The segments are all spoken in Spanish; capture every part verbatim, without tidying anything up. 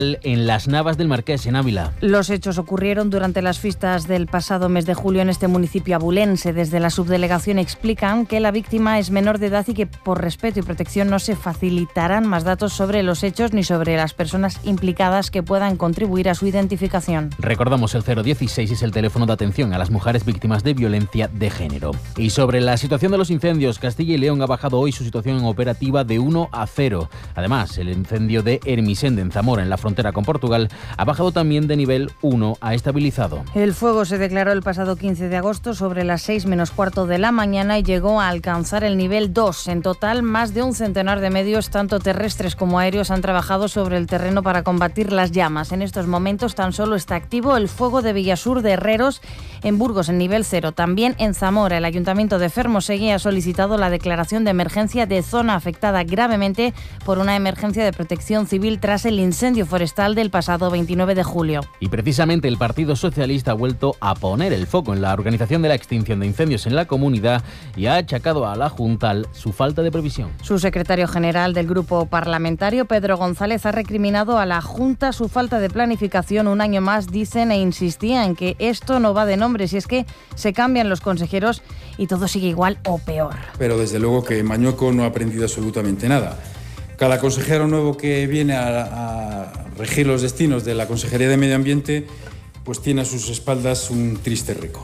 en Las Navas del Marqués, en Ávila. Los hechos ocurrieron durante las fiestas del pasado mes de julio en este municipio abulense. Desde la subdelegación explican que la víctima es menor de edad y que por respeto y protección no se facilitarán más datos sobre los hechos ni sobre las personas implicadas que puedan contribuir a su identificación. Recordamos, el cero dieciséis es el teléfono de atención a las mujeres víctimas de violencia de género. Y sobre la situación de los incendios, Castilla y León ha bajado hoy su situación operativa de uno a cero. Además, el incendio de Hermisende, en Zamora, en la frontera con Portugal, ha bajado también de nivel uno a estabilizado. El fuego se declaró el pasado quince de agosto sobre las seis menos cuarto de la mañana y llegó a alcanzar el nivel dos. En total, más de un centenar de medios, tanto terrestres como aéreos, han trabajado sobre el terreno para combatir las llamas. En estos momentos tan solo está activo el fuego de Villasur de Herreros, en Burgos, en nivel cero. También en Zamora, el Ayuntamiento de Fermosegui ha solicitado la declaración de emergencia de zona afectada gravemente por una emergencia de protección civil tras el incendio forestal del pasado veintinueve de julio. Y precisamente el Partido Socialista ha vuelto a poner el foco en la organización de la extinción de incendios en la comunidad y ha achacado a la Junta su falta de previsión. Su secretario general del grupo parlamentario, Pedro González, ha recriminado a la Junta su falta de planificación un año más, dicen, e insistía en que esto no va de nombres y es que se cambian los consejeros y todo sigue igual o peor. Pero desde luego que Mañueco no ha aprendido absolutamente nada. Cada consejero nuevo que viene a, a regir los destinos de la Consejería de Medio Ambiente, pues tiene a sus espaldas un triste récord.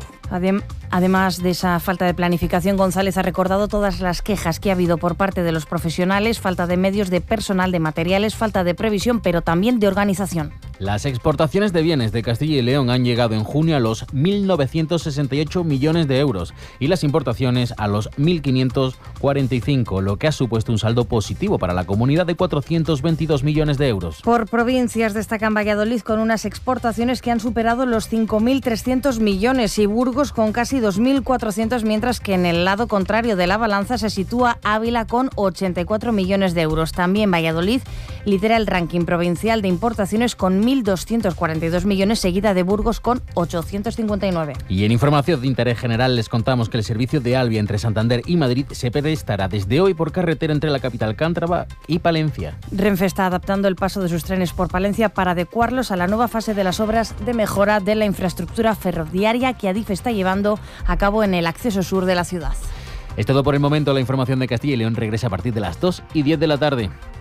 Además de esa falta de planificación, González ha recordado todas las quejas que ha habido por parte de los profesionales, falta de medios, de personal, de materiales, falta de previsión, pero también de organización. Las exportaciones de bienes de Castilla y León han llegado en junio a los mil novecientos sesenta y ocho millones de euros y las importaciones a los mil quinientos cuarenta y cinco, lo que ha supuesto un saldo positivo para la comunidad de cuatrocientos veintidós millones de euros. Por provincias destacan Valladolid con unas exportaciones que han superado los cinco mil trescientos millones y Burgos con casi dos mil cuatrocientos, mientras que en el lado contrario de la balanza se sitúa Ávila con ochenta y cuatro millones de euros. También Valladolid lidera el ranking provincial de importaciones con mil doscientos cuarenta y dos millones, seguida de Burgos con ochocientos cincuenta y nueve. Y en información de interés general les contamos que el servicio de Alvia entre Santander y Madrid se prestará desde hoy por carretera entre la capital cántabra y Palencia. Renfe está adaptando el paso de sus trenes por Palencia para adecuarlos a la nueva fase de las obras de mejora de la infraestructura ferroviaria que Adif está llevando a cabo en el acceso sur de la ciudad. Es todo por el momento. La información de Castilla y León regresa a partir de las dos y diez de la tarde.